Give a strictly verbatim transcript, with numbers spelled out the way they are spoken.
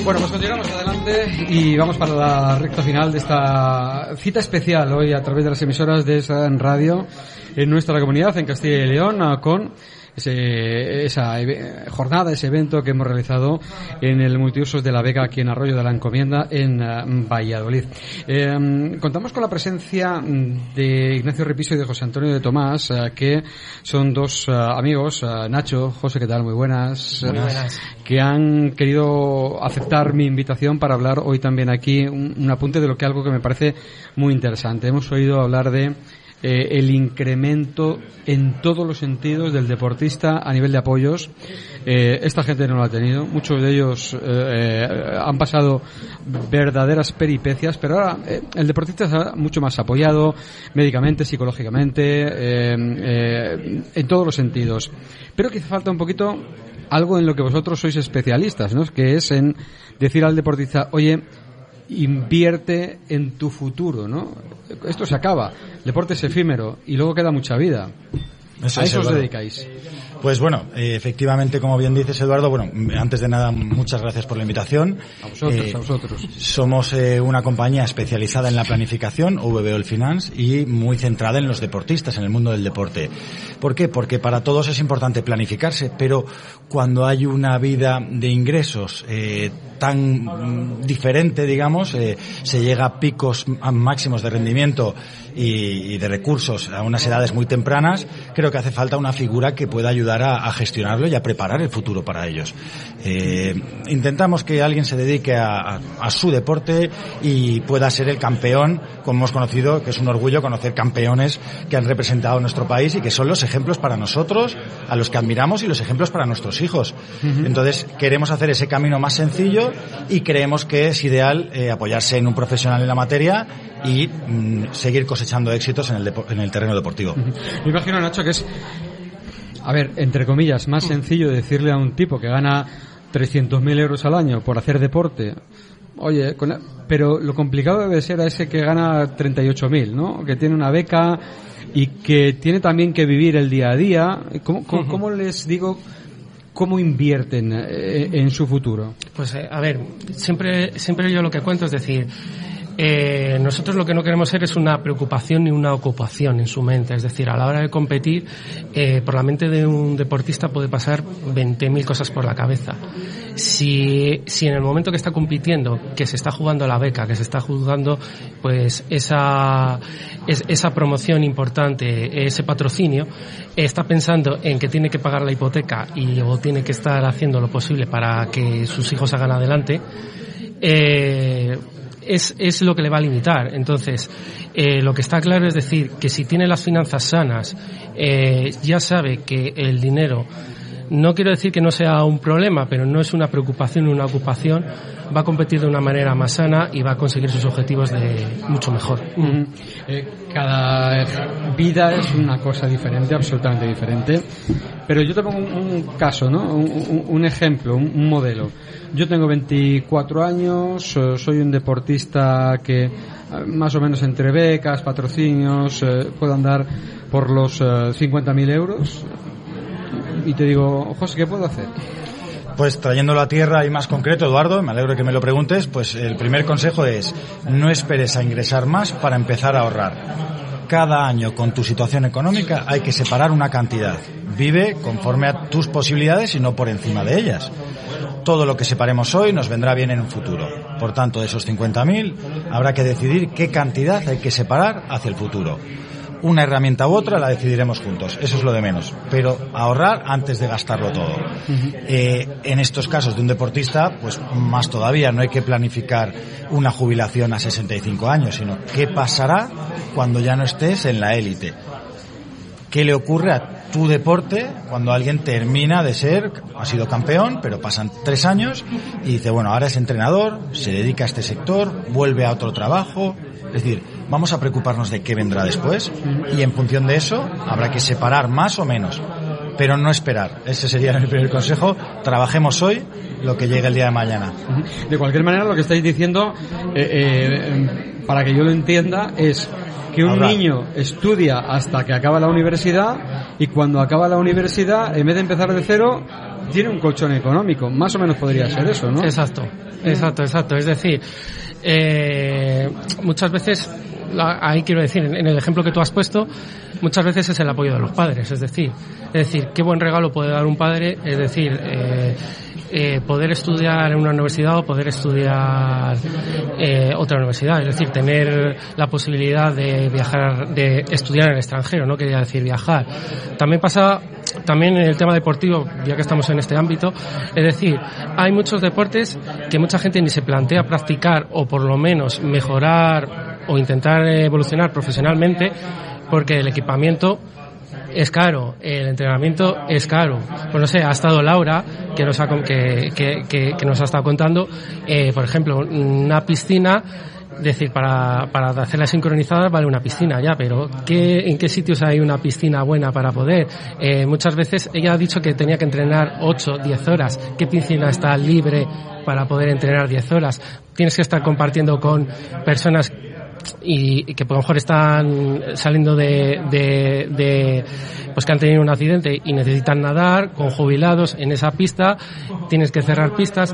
Bueno, pues continuamos adelante y vamos para la recta final de esta cita especial hoy a través de las emisoras de esa radio en nuestra comunidad en Castilla y León con ese, esa jornada, ese evento que hemos realizado en el Multiusos de la Vega aquí en Arroyo de la Encomienda en uh, Valladolid. Eh, contamos con la presencia de Ignacio Repiso y de José Antonio de Tomás, uh, que son dos uh, amigos, uh, Nacho, José, ¿qué tal? Muy buenas. Muy buenas. Que han querido aceptar mi invitación para hablar hoy también aquí un, un apunte de lo que algo que me parece muy interesante. Hemos oído hablar de Eh, el incremento en todos los sentidos del deportista a nivel de apoyos. Eh, esta gente no lo ha tenido. Muchos de ellos eh, eh, han pasado verdaderas peripecias, pero ahora eh, el deportista está mucho más apoyado médicamente, psicológicamente, eh, eh, en todos los sentidos. Pero quizá falta un poquito algo en lo que vosotros sois especialistas, ¿no? Que es en decir al deportista, oye, invierte en tu futuro, ¿no? Esto se acaba, el deporte es efímero y luego queda mucha vida. Eso ¿A es, eso os Eduardo. dedicáis? Pues bueno, eh, efectivamente, como bien dices, Eduardo, bueno, antes de nada, muchas gracias por la invitación. A vosotros, eh, a vosotros. Somos eh, una compañía especializada en la planificación, V B All Finance, y muy centrada en los deportistas, en el mundo del deporte. ¿Por qué? Porque para todos es importante planificarse, pero cuando hay una vida de ingresos eh, tan mm, diferente, digamos, eh, se llega a picos máximos de rendimiento y, y de recursos a unas edades muy tempranas, creo que hace falta una figura que pueda ayudar a, a gestionarlo y a preparar el futuro para ellos. Eh, intentamos que alguien se dedique a, a, a su deporte y pueda ser el campeón, como hemos conocido, que es un orgullo conocer campeones que han representado nuestro país y que son los ejemplos para nosotros, a los que admiramos, y los ejemplos para nuestros hijos. Uh-huh. Entonces, queremos hacer ese camino más sencillo y creemos que es ideal eh, apoyarse en un profesional en la materia y mm, seguir cosechando éxitos en el, depo- en el terreno deportivo. Uh-huh. Me imagino, Nacho, que es, a ver, entre comillas, más sencillo decirle a un tipo que gana trescientos mil euros al año por hacer deporte, oye, con, pero lo complicado debe ser a ese que gana treinta y ocho mil, ¿no? Que tiene una beca y que tiene también que vivir el día a día. ¿Cómo, cómo, uh-huh. cómo les digo, cómo invierten eh, en su futuro? Pues, eh, a ver, siempre, siempre yo lo que cuento es decir, Eh, nosotros lo que no queremos ser es una preocupación ni una ocupación en su mente. Es decir, a la hora de competir, eh, por la mente de un deportista puede pasar veinte mil cosas por la cabeza. Si, si en el momento que está compitiendo, que se está jugando la beca, que se está jugando pues esa, es, esa promoción importante, ese patrocinio, está pensando en que tiene que pagar la hipoteca y o tiene que estar haciendo lo posible para que sus hijos hagan adelante, eh, es, es lo que le va a limitar. Entonces, eh, lo que está claro es decir que si tiene las finanzas sanas, eh, ya sabe que el dinero, no quiero decir que no sea un problema, pero no es una preocupación, una ocupación, va a competir de una manera más sana y va a conseguir sus objetivos de mucho mejor. Uh-huh. Eh, cada vida es una cosa diferente, absolutamente diferente. Pero yo te pongo un, un caso, ¿no? Un, un, un ejemplo, un, un modelo. Yo tengo veinticuatro años, soy un deportista que más o menos entre becas, patrocinios, eh, puedo andar por los eh, cincuenta mil euros. Y te digo, José, ¿qué puedo hacer? Pues trayéndolo a tierra y más concreto, Eduardo, me alegro que me lo preguntes, pues el primer consejo es, no esperes a ingresar más para empezar a ahorrar. Cada año con tu situación económica hay que separar una cantidad. Vive conforme a tus posibilidades y no por encima de ellas. Todo lo que separemos hoy nos vendrá bien en un futuro. Por tanto, de esos cincuenta mil habrá que decidir qué cantidad hay que separar hacia el futuro. Una herramienta u otra la decidiremos juntos, eso es lo de menos, pero ahorrar antes de gastarlo todo. Uh-huh. Eh, en estos casos de un deportista, pues más todavía, no hay que planificar una jubilación a sesenta y cinco años, sino qué pasará cuando ya no estés en la élite. ¿Qué le ocurre a tu deporte cuando alguien termina de ser, ha sido campeón, pero pasan tres años y dice, bueno, ahora es entrenador, se dedica a este sector, vuelve a otro trabajo? Es decir, vamos a preocuparnos de qué vendrá después y en función de eso habrá que separar más o menos, pero no esperar. Ese sería mi primer consejo. Trabajemos hoy lo que llegue el día de mañana. De cualquier manera, lo que estáis diciendo, eh, eh, para que yo lo entienda, es que un Ahorrar. niño estudia hasta que acaba la universidad y cuando acaba la universidad, en vez de empezar de cero, tiene un colchón económico, más o menos podría ser eso, ¿no? Exacto, exacto, exacto. Es decir, eh, muchas veces, ahí quiero decir, en el ejemplo que tú has puesto, muchas veces es el apoyo de los padres, es decir, es decir, qué buen regalo puede dar un padre, es decir, eh, eh, poder estudiar en una universidad o poder estudiar eh, otra universidad, es decir, tener la posibilidad de viajar, de estudiar en el extranjero, no quería decir viajar. También pasa, también en el tema deportivo, ya que estamos en este ámbito, es decir, hay muchos deportes que mucha gente ni se plantea practicar o por lo menos mejorar o intentar evolucionar profesionalmente, porque el equipamiento es caro, el entrenamiento es caro. Pues no sé, ha estado Laura, que nos ha, que, que, que, que nos ha estado contando, eh, por ejemplo, una piscina, es decir, para, para hacerla sincronizada vale una piscina ya, pero ¿qué, ¿en qué sitios hay una piscina buena para poder? Eh, muchas veces ella ha dicho que tenía que entrenar ocho, diez horas. ¿Qué piscina está libre para poder entrenar diez horas? Tienes que estar compartiendo con personas y que por lo mejor están saliendo de, de, de pues que han tenido un accidente y necesitan nadar, con jubilados en esa pista, tienes que cerrar pistas.